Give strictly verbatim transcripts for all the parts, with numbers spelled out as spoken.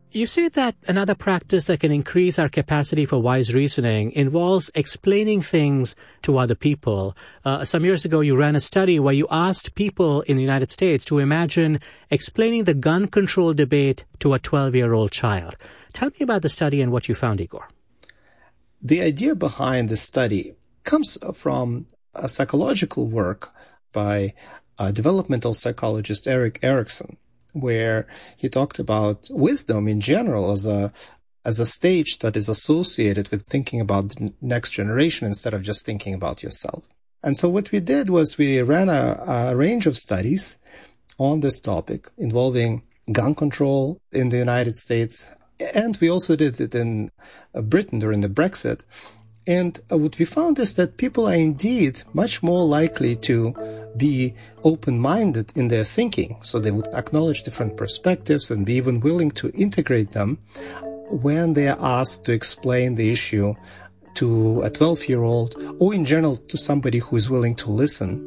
You say that another practice that can increase our capacity for wise reasoning involves explaining things to other people. Uh, some years ago, you ran a study where you asked people in the United States to imagine explaining the gun control debate to a twelve-year-old child. Tell me about the study and what you found, Igor. The idea behind this study comes from a psychological work by a developmental psychologist Erik Erikson, where he talked about wisdom in general as a as a stage that is associated with thinking about the next generation instead of just thinking about yourself. And so what we did was we ran a, a range of studies on this topic involving gun control in the United States, and we also did it in Britain during the Brexit. And what we found is that people are indeed much more likely to be open-minded in their thinking. So they would acknowledge different perspectives and be even willing to integrate them when they are asked to explain the issue to a twelve-year-old or in general to somebody who is willing to listen.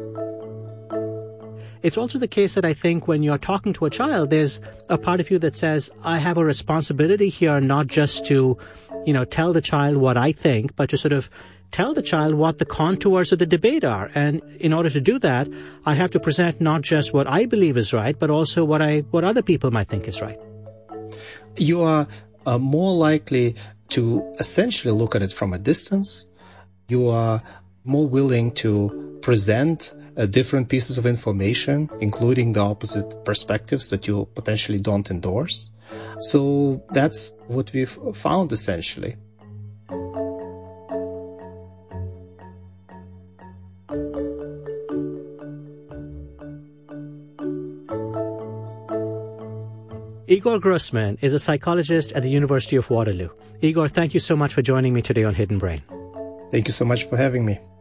It's also the case that I think when you're talking to a child, there's a part of you that says, I have a responsibility here not just to, you know, tell the child what I think, but to sort of tell the child what the contours of the debate are. And in order to do that, I have to present not just what I believe is right, but also what I what other people might think is right. You are uh, more likely to essentially look at it from a distance. You are more willing to present uh, different pieces of information, including the opposite perspectives that you potentially don't endorse. So that's what we've found essentially. Igor Grossman is a psychologist at the University of Waterloo. Igor, thank you so much for joining me today on Hidden Brain. Thank you so much for having me.